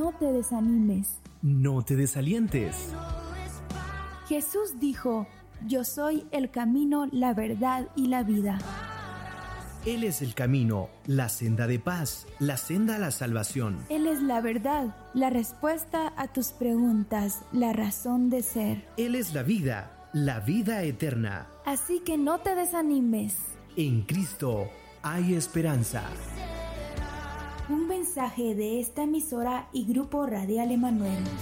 no te desanimes. No te desalientes. Jesús dijo: yo soy el camino, la verdad y la vida. Él es el camino, la senda de paz, la senda a la salvación. Él es la verdad, la respuesta a tus preguntas, la razón de ser. Él es la vida eterna. Así que no te desanimes. En Cristo hay esperanza. Un mensaje de esta emisora y Grupo Radial Emanuel.